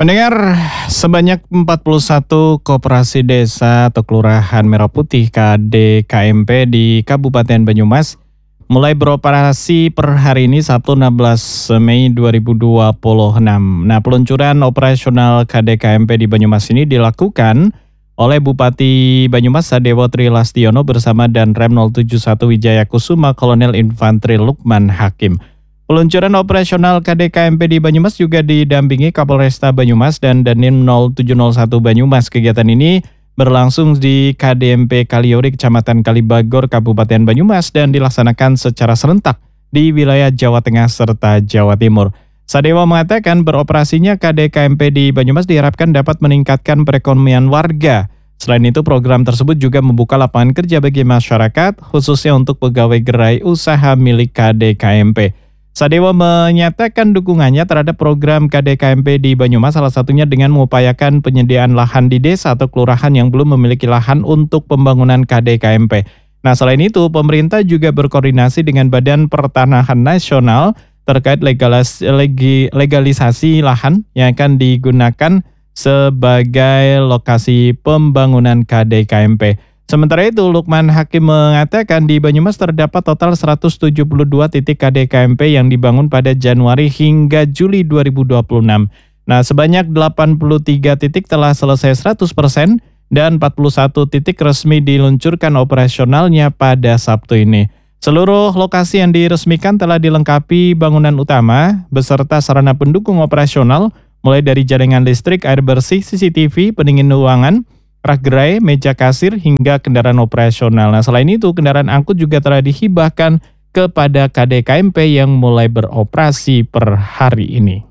Pendengar, sebanyak 41 koperasi desa atau kelurahan Merah Putih KDKMP di Kabupaten Banyumas mulai beroperasi per hari ini Sabtu 16 Mei 2026. Nah, peluncuran operasional KDKMP di Banyumas ini dilakukan oleh Bupati Banyumas Sadewo Trilastiono bersama Danrem 071 Wijaya Kusuma Kolonel Infantri Lukman Hakim. Peluncuran operasional KDKMP di Banyumas juga didampingi Kapolresta Banyumas dan Dandim 0701 Banyumas. Kegiatan ini berlangsung di KDMP Kaliori, Kecamatan Kalibagor, Kabupaten Banyumas dan dilaksanakan secara serentak di wilayah Jawa Tengah serta Jawa Timur. Sadewa mengatakan beroperasinya KDKMP di Banyumas diharapkan dapat meningkatkan perekonomian warga. Selain itu, program tersebut juga membuka lapangan kerja bagi masyarakat, khususnya untuk pegawai gerai usaha milik KDKMP. Sadewa menyatakan dukungannya terhadap program KDKMP di Banyumas salah satunya dengan mengupayakan penyediaan lahan di desa atau kelurahan yang belum memiliki lahan untuk pembangunan KDKMP. Nah, selain itu, pemerintah juga berkoordinasi dengan Badan Pertanahan Nasional terkait legalisasi lahan yang akan digunakan sebagai lokasi pembangunan KDKMP. Sementara itu, Lukman Hakim mengatakan di Banyumas terdapat total 172 titik KDKMP yang dibangun pada Januari hingga Juli 2026. Nah, sebanyak 83 titik telah selesai 100% dan 41 titik resmi diluncurkan operasionalnya pada Sabtu ini. Seluruh lokasi yang diresmikan telah dilengkapi bangunan utama beserta sarana pendukung operasional mulai dari jaringan listrik, air bersih, CCTV, pendingin ruangan, rak gerai, meja kasir, hingga kendaraan operasional. Nah, selain itu, kendaraan angkut juga telah dihibahkan kepada KDKMP yang mulai beroperasi per hari ini.